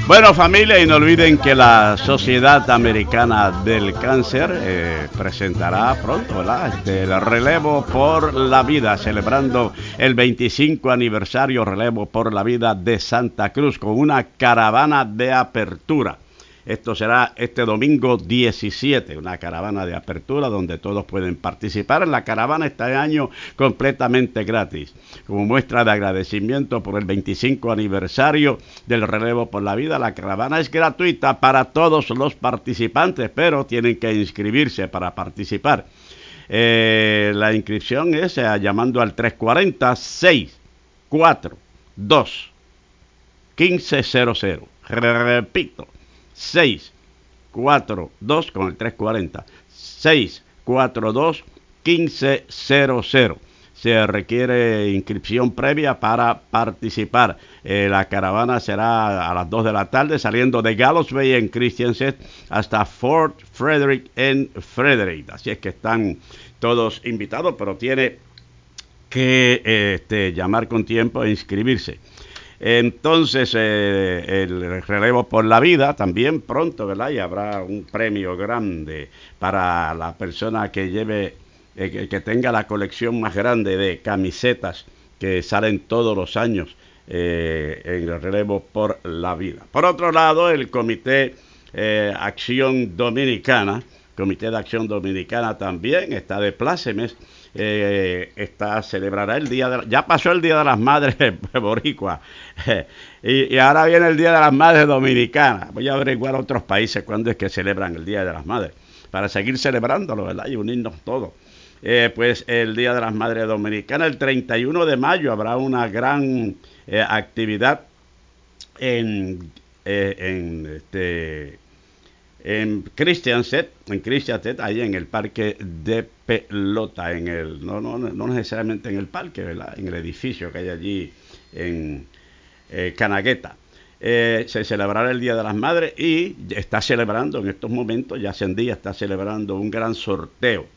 Bueno, familia, y no olviden que la Sociedad Americana del Cáncer presentará pronto, ¿verdad? El relevo por la vida, celebrando el 25 aniversario relevo por la vida de Santa Cruz con una caravana de apertura. Esto será este domingo 17, una caravana de apertura donde todos pueden participar. La caravana este año completamente gratis, como muestra de agradecimiento por el 25 aniversario del relevo por la vida. La caravana es gratuita para todos los participantes, pero tienen que inscribirse para participar. La inscripción es llamando al 340-642-1500. Repito, 642 con el 340 642 1500. Se requiere inscripción previa para participar. La caravana será a las 2 de la tarde saliendo de Gallows Bay en Christiansted hasta Fort Frederick en Frederick. Así es que están todos invitados, pero tiene que llamar con tiempo e inscribirse. Entonces, el relevo por la vida también pronto, ¿verdad? Y habrá un premio grande para la persona que lleve, que tenga la colección más grande de camisetas que salen todos los años en el relevo por la vida. Por otro lado, el Comité Acción Dominicana, Comité de Acción Dominicana también está de plácemes. Celebrará el día ya pasó el Día de las Madres boricua y ahora viene el Día de las Madres dominicanas. Voy a averiguar otros países cuándo es que celebran el Día de las Madres para seguir celebrándolo, ¿verdad? Y unirnos todos. Pues el Día de las Madres dominicanas, el 31 de mayo habrá una gran actividad en Christiansted, ahí en el parque de pelota, no necesariamente en el parque, ¿verdad? En el edificio que hay allí en Canagueta. Se celebrará el Día de las Madres y está celebrando en estos momentos, ya hace un día, está celebrando un gran sorteo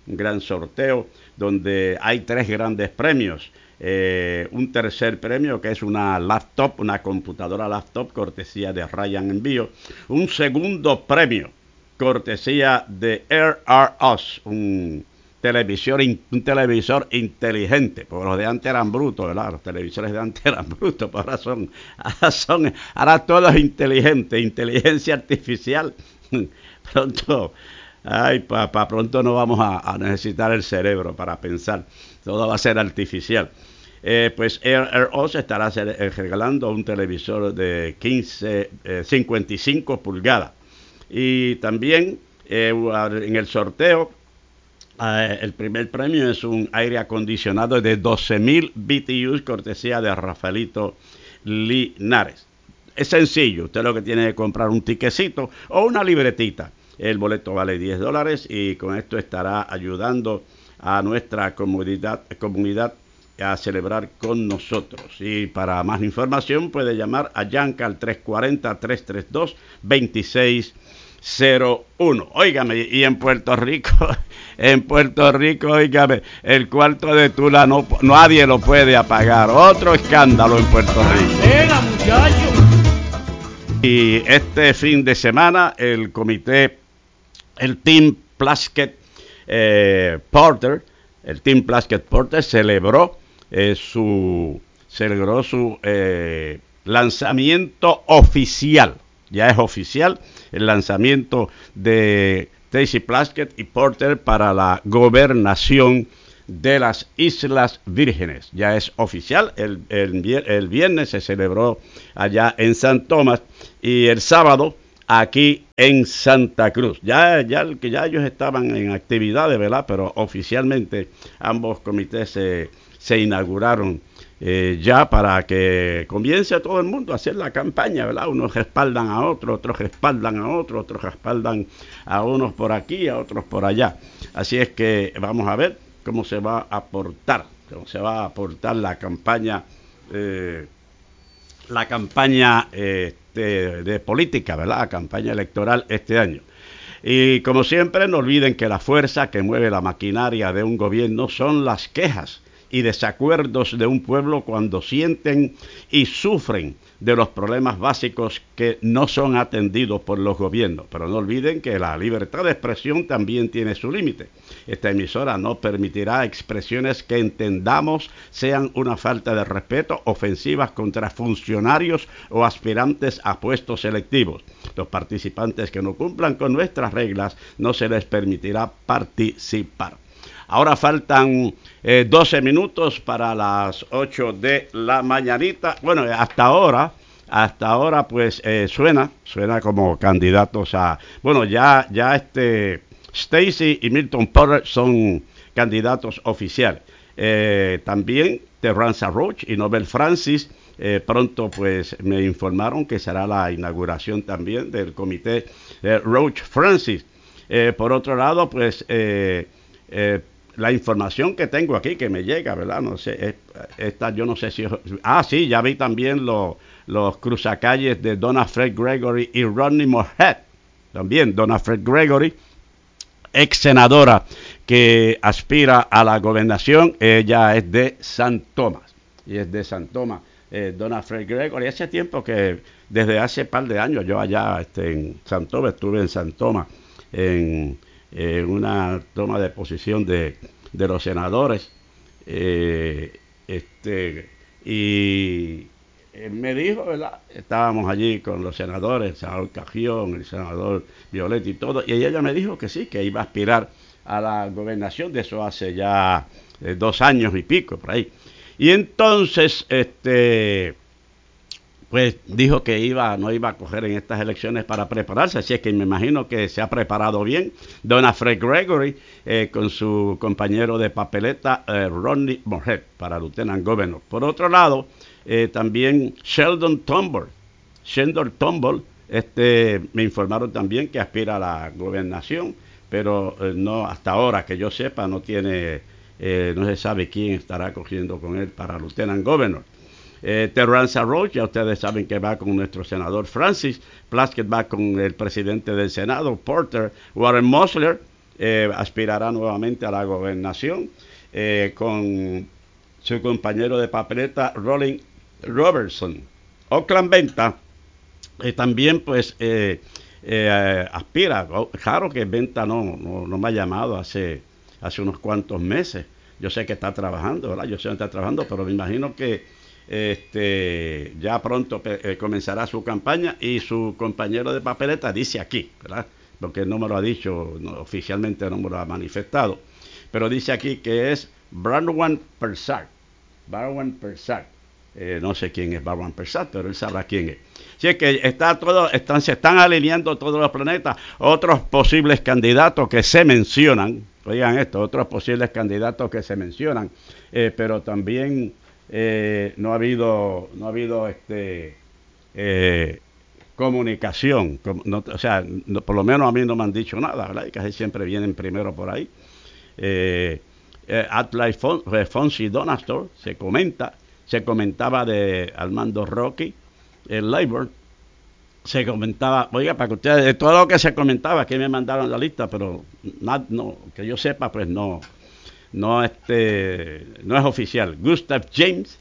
donde hay 3 grandes premios. Un tercer premio que es una laptop, una computadora laptop cortesía de Ryan Envío. Un segundo premio cortesía de Air Us, un televisor inteligente, porque los de antes eran brutos, ¿verdad? Los televisores de antes eran brutos, pero ahora todo es inteligente, inteligencia artificial. Pronto, pronto no vamos a necesitar el cerebro para pensar, todo va a ser artificial. Pues Air Us estará regalando un televisor de 55 pulgadas. Y también en el sorteo, el primer premio es un aire acondicionado de 12,000 BTUs, cortesía de Rafaelito Linares. Es sencillo, usted lo que tiene que comprar un tiquecito o una libretita. El boleto vale $10 y con esto estará ayudando a nuestra comunidad a celebrar con nosotros. Y para más información puede llamar a Yanka al 340-332-2601. Óigame, y en Puerto Rico, óigame, el cuarto de Tula nadie lo puede apagar. Otro escándalo en Puerto Rico. Venga, muchachos. Y este fin de semana el Team Plaskett Porter celebró su lanzamiento oficial. Ya es oficial el lanzamiento de Tracy Plaskett y Porter para la gobernación de las Islas Vírgenes. Ya es oficial. El viernes se celebró allá en San Tomás y el sábado aquí en Santa Cruz. Ya ellos estaban en actividades, ¿verdad? Pero oficialmente ambos comités se inauguraron ya para que comience a todo el mundo a hacer la campaña, ¿verdad? Unos respaldan a otros, otros respaldan a otros, otros respaldan a unos por aquí, a otros por allá. Así es que vamos a ver cómo se va a aportar la campaña de política, ¿verdad? La campaña electoral este año. Y como siempre, no olviden que la fuerza que mueve la maquinaria de un gobierno son las quejas y desacuerdos de un pueblo cuando sienten y sufren de los problemas básicos que no son atendidos por los gobiernos. Pero no olviden que la libertad de expresión también tiene su límite. Esta emisora no permitirá expresiones que entendamos sean una falta de respeto, ofensivas contra funcionarios o aspirantes a puestos selectivos. Los participantes que no cumplan con nuestras reglas no se les permitirá participar. Ahora faltan 12 minutos para las 8 de la mañanita. Bueno, hasta ahora pues suena como candidatos a... Bueno, ya Stacey y Milton Porter son candidatos oficiales. También Terrence Roach y Nobel Francis. Pronto pues me informaron que será la inauguración también del comité Roach Francis. Por otro lado, pues la información que tengo aquí que me llega, ¿verdad? No sé, esta yo no sé si... sí, ya vi también los cruzacalles de Donna Fred Gregory y Rodney Moorhead. También Donna Fred Gregory, ex senadora que aspira a la gobernación. Ella es de San Tomás. Y es de San Tomás. Donna Fred Gregory, hace tiempo que, desde hace par de años, yo allá en San Tomás, estuve en San Tomás, en una toma de posición de los senadores, y me dijo, ¿verdad? Estábamos allí con los senadores, el senador Cajión, el senador Violet y todo, y ella me dijo que sí, que iba a aspirar a la gobernación. De eso hace ya 2 años y pico, por ahí. Y entonces, pues dijo que no iba a coger en estas elecciones para prepararse, así es que me imagino que se ha preparado bien Donna Fred Gregory con su compañero de papeleta Rodney Moorhead para Lieutenant Governor. Por otro lado, también Sheldon Turnbull, me informaron también que aspira a la gobernación, pero no, hasta ahora que yo sepa, no se sabe quién estará cogiendo con él para Lieutenant Governor. Terrence Roach, ya ustedes saben que va con nuestro senador Francis. Plaskett va con el presidente del Senado, Porter. Warren Mosler aspirará nuevamente a la gobernación con su compañero de papeleta, Rolling Robertson. Oakland Venta también pues aspira. Claro que Venta no me ha llamado hace unos cuantos meses. Yo sé que está trabajando, ¿verdad? Yo sé que está trabajando, pero me imagino que ya pronto comenzará su campaña, y su compañero de papeleta dice aquí, ¿verdad? Porque no me lo ha dicho, oficialmente no me lo ha manifestado, pero dice aquí que es Barwan Persad. No sé quién es Barwan Persad, pero él sabrá quién es. Así es que se están alineando todos los planetas. Otros posibles candidatos que se mencionan, oigan esto, otros posibles candidatos que se mencionan, pero también no ha habido comunicación, o sea, por lo menos a mí no me han dicho nada, ¿verdad? Y casi siempre vienen primero por ahí. Atlas Fonsi Donastor se comentaba de Armando Rocky, el Labor. Se comentaba, oiga, para que ustedes, de todo lo que se comentaba, aquí me mandaron la lista, pero no, que yo sepa, pues no es oficial. Gustav James,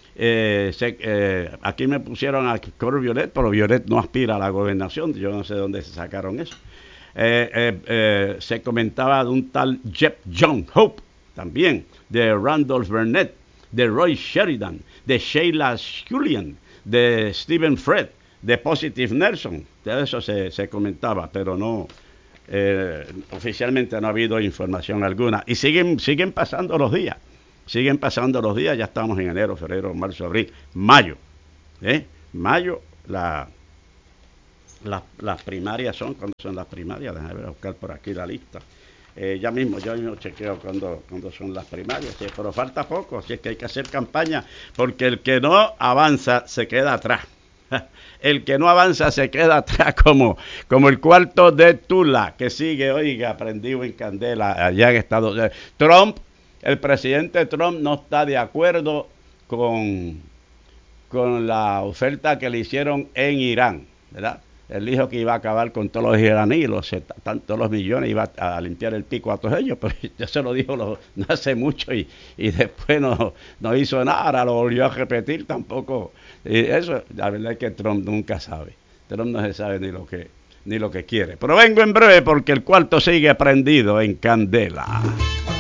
aquí me pusieron a Coro Violet, pero Violet no aspira a la gobernación. Yo no sé de dónde se sacaron eso. Se comentaba de un tal Jeff John Hope, también, de Randolph Burnett, de Roy Sheridan, de Sheila Scullion, de Stephen Fred, de Positive Nelson. De eso se comentaba, pero no, oficialmente no ha habido información alguna. Y siguen pasando los días. Ya estamos en enero, febrero, marzo, abril, mayo. Mayo, las primarias ¿cuándo son las primarias? Déjame buscar por aquí la lista. Yo mismo chequeo cuándo son las primarias, pero falta poco, así es que hay que hacer campaña, porque el que no avanza se queda atrás. El que no avanza se queda atrás, como el cuarto de Tula, que sigue, oiga, prendido en candela allá en Estados Unidos. El presidente Trump no está de acuerdo con la oferta que le hicieron en Irán, ¿verdad? Él dijo que iba a acabar con todos los iraníes, todos los millones, iba a limpiar el pico a todos ellos, pero ya se lo dijo no hace mucho y después no hizo nada, ahora lo volvió a repetir tampoco. Y eso, la verdad es que Trump nunca sabe. Trump no se sabe ni lo que quiere. Pero vengo en breve porque el cuarto sigue prendido en candela.